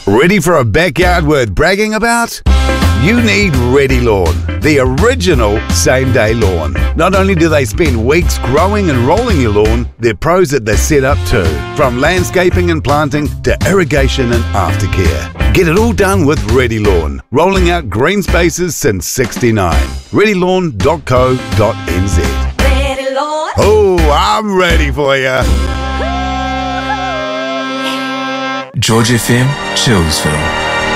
Ready for a backyard worth bragging about? You need Ready Lawn, the original same-day lawn. Not only do they spend weeks growing and rolling your lawn, they're pros at the setup too. From landscaping and planting to irrigation and aftercare. Get it all done with Ready Lawn, rolling out green spaces since '69. ReadyLawn.co.nz. Ready, Lord. Oh, I'm ready for ya. George FM, Chillsville.